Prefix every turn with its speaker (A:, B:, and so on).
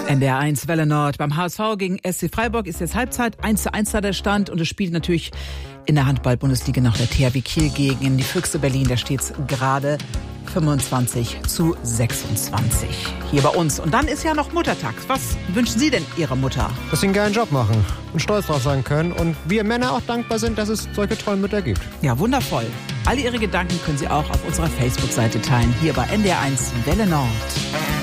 A: NDR1 Welle Nord. Beim HSV gegen SC Freiburg ist jetzt Halbzeit. 1:1 da der Stand. Und es spielt natürlich in der Handball-Bundesliga noch der THW Kiel gegen die Füchse Berlin. Da steht es gerade 25:26 hier bei uns. Und dann ist ja noch Muttertag. Was wünschen Sie denn Ihrer Mutter?
B: Dass sie einen geilen Job machen und stolz drauf sein können. Und wir Männer auch dankbar sind, dass es solche tollen Mütter gibt.
A: Ja, wundervoll. Alle Ihre Gedanken können Sie auch auf unserer Facebook-Seite teilen. Hier bei NDR1 Welle Nord.